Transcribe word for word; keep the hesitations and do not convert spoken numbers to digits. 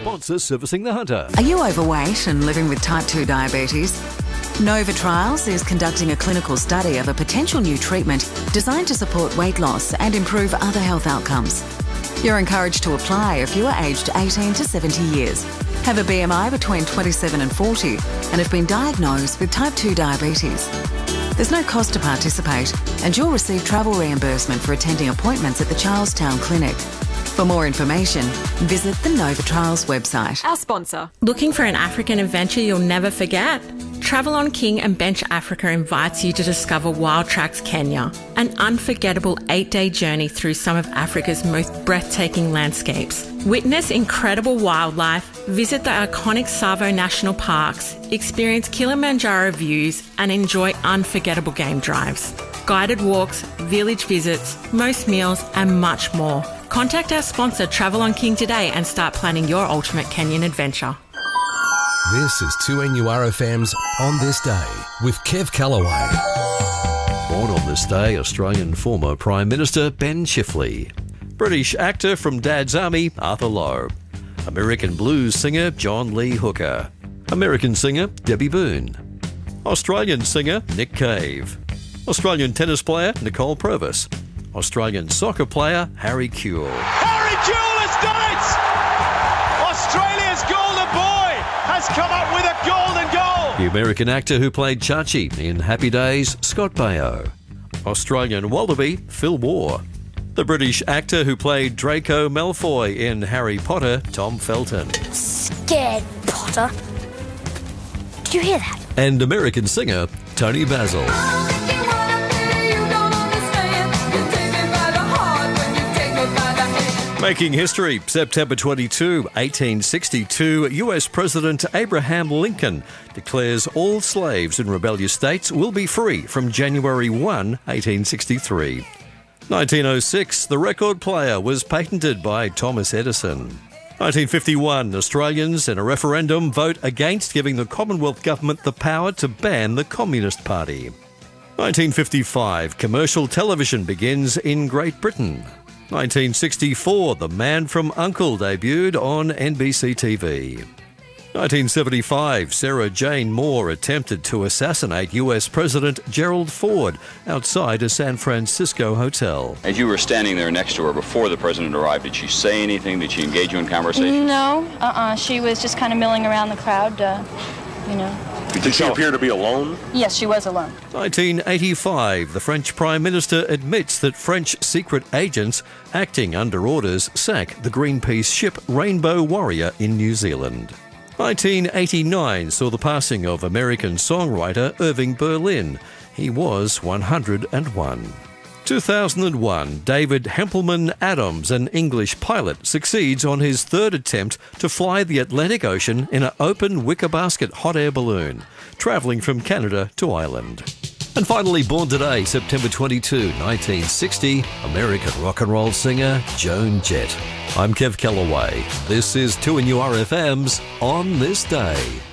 sponsor servicing the Hunter. Are you overweight and living with type two diabetes? Nova Trials is conducting a clinical study of a potential new treatment designed to support weight loss and improve other health outcomes. You're encouraged to apply if you are aged eighteen to seventy years, have a B M I between twenty-seven and forty, and have been diagnosed with type two diabetes. There's no cost to participate, and you'll receive travel reimbursement for attending appointments at the Charlestown Clinic. For more information, visit the Nova Trials website. Our sponsor. Looking for an African adventure you'll never forget? Travel on King and Bench Africa invites you to discover Wild Tracks Kenya, an unforgettable eight-day journey through some of Africa's most breathtaking landscapes. Witness incredible wildlife, visit the iconic Tsavo National Parks, experience Kilimanjaro views, and enjoy unforgettable game drives. Guided walks, village visits, most meals, and much more. Contact our sponsor Travel on King today and start planning your ultimate Kenyan adventure. This is two N U R F M's On This Day with Kev Callaway. Born on this day, Australian former Prime Minister Ben Chifley. British actor from Dad's Army, Arthur Lowe. American blues singer, John Lee Hooker. American singer, Debbie Boone. Australian singer, Nick Cave. Australian tennis player, Nicole Provis. Australian soccer player, Harry Kewell. Harry Kewell has done it! Australia's golden boy has come up with a golden goal! The American actor who played Chachi in Happy Days, Scott Baio. Australian wallaby, Phil Moore. The British actor who played Draco Malfoy in Harry Potter, Tom Felton. Scared, Potter. Did you hear that? And American singer, Tony Basil. Making history, September twenty-second, eighteen sixty-two, U S President Abraham Lincoln declares all slaves in rebellious states will be free from January first, eighteen sixty-three. nineteen oh six, the record player was patented by Thomas Edison. nineteen fifty-one, Australians in a referendum vote against giving the Commonwealth Government the power to ban the Communist Party. nineteen fifty-five, commercial television begins in Great Britain. nineteen sixty-four, The Man from U N C L E debuted on N B C T V. nineteen seventy-five, Sarah Jane Moore attempted to assassinate U S President Gerald Ford outside a San Francisco hotel. As you were standing there next to her before the president arrived, did she say anything? Did she engage you in conversation? No, uh-uh. She was just kind of milling around the crowd, uh, you know. Did she appear to be alone? Yes, she was alone. nineteen eighty-five, the French Prime Minister admits that French secret agents acting under orders sank the Greenpeace ship Rainbow Warrior in New Zealand. nineteen eighty-nine saw the passing of American songwriter Irving Berlin. He was one hundred and one. two thousand one, David Hempelman Adams, an English pilot, succeeds on his third attempt to fly the Atlantic Ocean in an open wicker basket hot air balloon, travelling from Canada to Ireland. And finally, born today, September twenty-second, nineteen sixty, American rock and roll singer Joan Jett. I'm Kev Callaway. This is two N U R F M's On This Day.